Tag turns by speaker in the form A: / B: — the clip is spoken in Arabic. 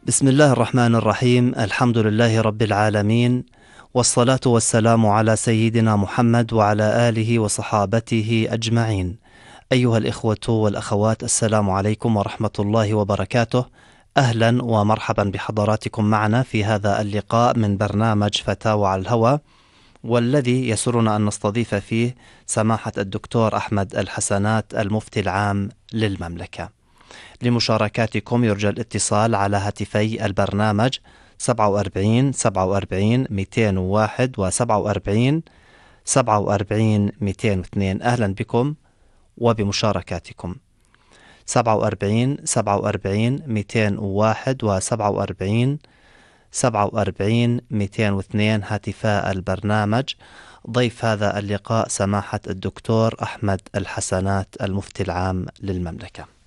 A: بسم الله الرحمن الرحيم. الحمد لله رب العالمين، والصلاة والسلام على سيدنا محمد وعلى آله وصحابته أجمعين. أيها الإخوة والأخوات، السلام عليكم ورحمة الله وبركاته. أهلا ومرحبا بحضراتكم معنا في هذا اللقاء من برنامج فتاوى على الهوى، والذي يسرنا أن نستضيف فيه سماحة الدكتور أحمد الحسنات المفتي العام للمملكة. لمشاركاتكم يرجى الاتصال على هاتفي البرنامج 47 47 201 و 47 47 202. أهلا بكم وبمشاركاتكم. 47 47 201 و 47 47 202 هاتفاء البرنامج. ضيف هذا اللقاء سماحة الدكتور أحمد الحسنات المفتي العام للمملكة.